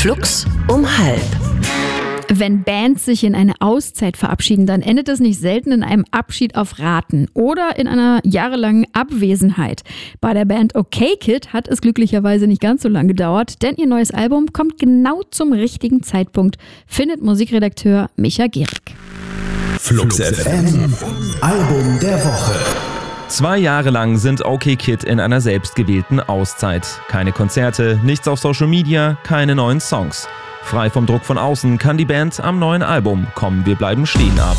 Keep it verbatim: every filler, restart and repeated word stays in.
Flux um halb. Wenn Bands sich in eine Auszeit verabschieden, dann endet es nicht selten in einem Abschied auf Raten oder in einer jahrelangen Abwesenheit. Bei der Band Okay Kid hat es glücklicherweise nicht ganz so lange gedauert, denn ihr neues Album kommt genau zum richtigen Zeitpunkt, findet Musikredakteur Micha Gehrig. Flux F M, Album der Woche. Zwei Jahre lang sind Okay Kid in einer selbstgewählten Auszeit. Keine Konzerte, nichts auf Social Media, keine neuen Songs. Frei vom Druck von außen kann die Band am neuen Album Komm, wir bleiben stehen arbeiten.